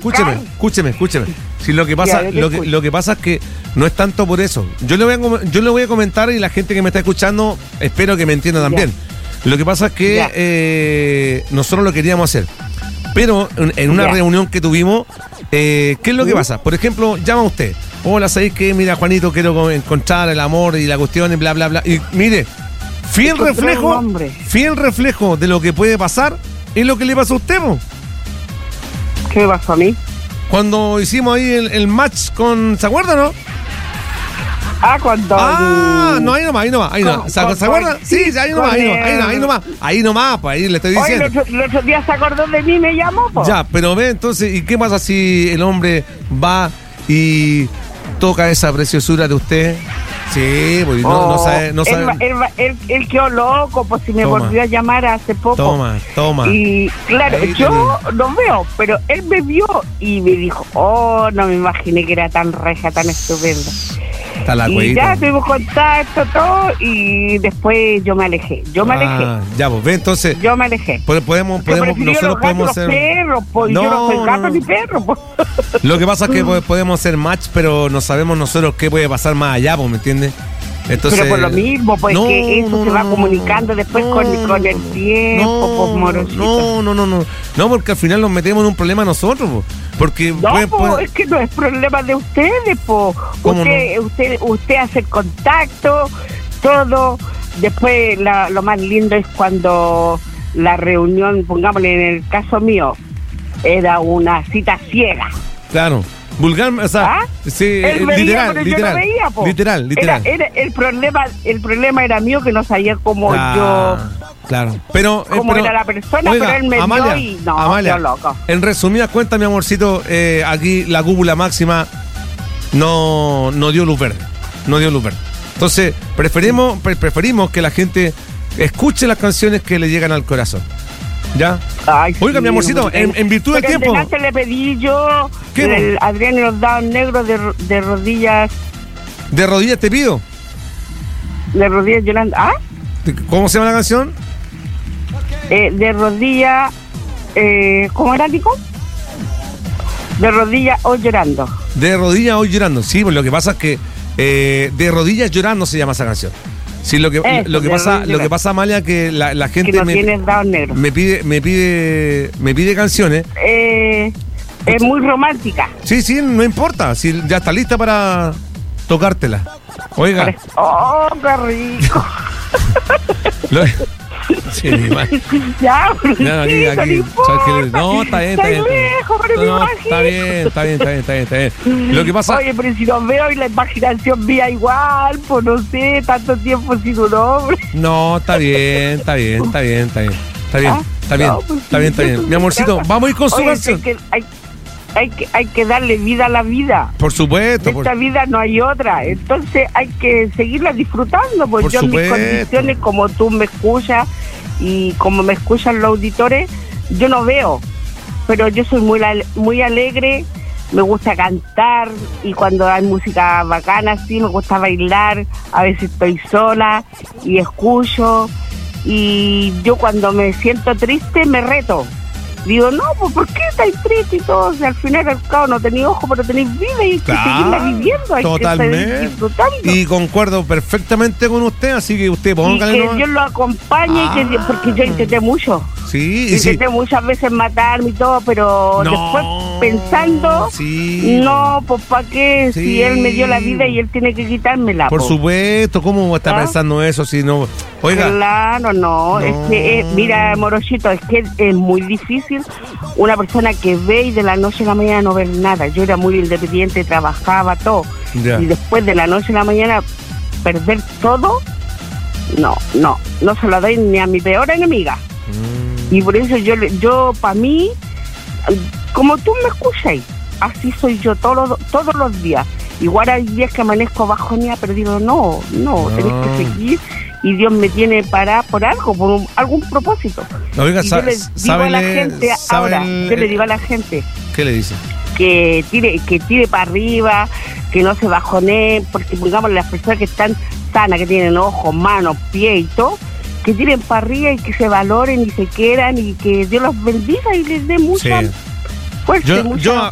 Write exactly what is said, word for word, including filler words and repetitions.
escúcheme, escúcheme, escúcheme. Si lo que pasa, Ya, lo que, lo que pasa es que no es tanto por eso. Yo le voy a, com- yo le voy a comentar y la gente que me está escuchando, espero que me entienda también. Lo que pasa es que Ya. eh, nosotros lo queríamos hacer. Pero en, en una Ya. reunión que tuvimos, eh, ¿qué es lo que ¿Mm? pasa? Por ejemplo, llama usted. Hola, ¿sabéis qué? Mira, Juanito, quiero co- encontrar el amor y la cuestión y bla, bla, bla. Y mire, fiel Encontrar un reflejo, hombre. fiel reflejo de lo que puede pasar es lo que le pasó a usted, po. ¿Qué me pasó a mí? Cuando hicimos ahí el, el match con... ¿Se acuerdan, no? Ah, cuando... Ah, no, ahí nomás, ahí nomás. Ahí Con- nomás. ¿Se, con- ¿se acuerdan? con- Sí, sí, ahí nomás, con ahí nomás, ahí nomás, ahí el- nomás. Ahí nomás, pues ahí le estoy Oye, el diciendo. otro, el otro día se acordó de mí y me llamó, po. Ya, pero ve entonces, ¿y qué pasa si el hombre va y toca esa preciosura de usted? Sí, pues no, no Oh, sabe, no él, sabe. va- él, va- él- él quedó loco, pues si me Toma. volvió a llamar hace poco. Toma, toma. Y claro, Ahí yo no veo, pero él me vio y me dijo, oh, no me imaginé que era tan reja, tan estupenda. Está la Y cuevita. ya tuvimos contacto, todo, y después yo me alejé, yo me alejé, Ah, ya, pues ve entonces. yo me alejé. po- Podemos, Yo podemos, prefería nosotros los gatos, podemos los hacer. perros, pues No, yo no soy gato no. ni perro, pues. Lo que pasa es que po- podemos hacer match, pero no sabemos nosotros qué puede pasar más allá, pues, ¿me entiendes? Entonces, Pero por lo mismo, pues No, que eso no, se va no, comunicando después no, con, con el tiempo, no, pues morosito. No, no, no, no. No, porque al final nos metemos en un problema nosotros, po. Porque No, puede- po, puede- es que no es problema de ustedes, po. ¿Cómo Usted, usted, usted hace el contacto, todo. Después la- lo más lindo es cuando la reunión, pongámosle en el caso mío, era una cita ciega. claro, vulgar, o sea, ¿Ah? sí, Él eh, veía, literal, pero yo literal, no veía, po. literal, literal. Era, era- el problema, el problema era mío que no sabía cómo Ah, yo, claro, pero, eh, cómo pero- era la persona, oiga, pero él me Amalia, vio y no, Amalia, yo loco. en resumidas cuentas, mi amorcito, eh, aquí la cúpula máxima no, no dio luz verde, no dio luz verde. Entonces, preferimos, pre- preferimos que la gente escuche las canciones que le llegan al corazón. ¿Ya? Ay, Oiga, sí, mi amorcito, no me en, entiendo. en virtud del Pero tiempo. delante le pedí yo, ¿Qué, el Adrián y los dados negros de, ro- de rodillas, De rodillas te pido. de rodillas llorando. ¿Ah? ¿Cómo se llama la canción? Eh, de rodillas, eh, ¿cómo era, Nico? De rodillas o llorando. De rodillas hoy llorando. Sí, pues lo que pasa es que eh, de rodillas llorando se llama esa canción. Sí, lo que, Eso, lo que de pasa, rodillas lo que llorando. pasa, Amalia, que la, la Que gente no me, tiene dados negros. me pide, me pide, me pide canciones. Eh, es muy romántica. Sí, sí, no importa. Si ya está lista para tocártela. Oiga. Oh, qué rico. lo- sí, mi madre. Ya, No, aquí, Brunito, aquí, no importa. ¿sabes qué? No, está bien, está Estoy bien. lejos, pero No, me no, imagino. está bien, está bien, está bien, está bien, está bien. Lo que pasa, Oye, pero si lo veo y la imaginación mía igual, pues no sé, tanto tiempo sin un hombre. no, está bien, está bien, está bien, está bien. Está bien, Ah, está bien, no, pues está sí, bien, está eso bien. me Mi amorcito, encanta. vamos a ir con su Oye, canción. es que hay, hay, que, hay que darle vida a la vida. Por supuesto, por, Esta vida no hay otra, entonces hay que seguirla disfrutando, pues Por yo en mis supuesto. condiciones, como tú me escuchas y como me escuchan los auditores, yo no veo, pero yo soy muy, ale- muy alegre, me gusta cantar y cuando hay música bacana así me gusta bailar, a veces estoy sola y escucho y yo cuando me siento triste me reto. Digo, no, pues ¿por qué estáis triste y todo? O sea, al final al cabo no tenéis ojos, pero tenéis vida y hay que Claro, seguirla viviendo, hay que totalmente. seguir disfrutando. Y concuerdo perfectamente con usted, así que usted Y póngale. que nomás. Dios lo acompañe, y que, Ah. porque yo intenté mucho. Sí, y sí. Intenté muchas veces matarme y todo, pero No, después pensando, sí. no, pues ¿para qué? Sí. Si él me dio la vida y él tiene que quitármela. Por po. supuesto, ¿cómo está ¿Ah? pensando eso si no? Oiga, Claro, no, No. es que, eh, mira, Morochito, es que es muy difícil una persona que ve y de la noche a la mañana no ver nada. Yo era muy independiente, trabajaba todo. ya. Y después de la noche a la mañana perder todo, no, no, no se lo doy ni a mi peor enemiga. Mm, Y por eso yo, le- yo para mí, como tú me escuchas, así soy yo todos los, todos los días. Igual hay días que amanezco bajonía, pero digo, no, no, No. tenés que seguir y Dios me tiene para por algo, por un- algún propósito. Oiga, Y sa- yo le digo a la sábele- gente sabe ahora, el- yo le digo a la gente ¿Qué le dice? que tire, que tire para arriba, que no se bajonee, porque digamos las personas que están sanas, que tienen ojos, manos, pies y todo, que tiren para arriba y que se valoren y se quieran y que Dios los bendiga y les dé mucha Sí. fuerza Yo, y mucha yo